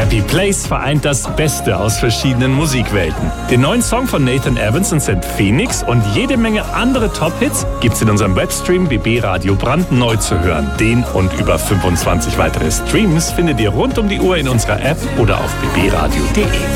Happy Place vereint das Beste aus verschiedenen Musikwelten. Den neuen Song von Nathan Evans und St. Phoenix und jede Menge andere Top-Hits gibt's in unserem Webstream BB Radio brandneu zu hören. Den und über 25 weitere Streams findet ihr rund um die Uhr in unserer App oder auf bbradio.de.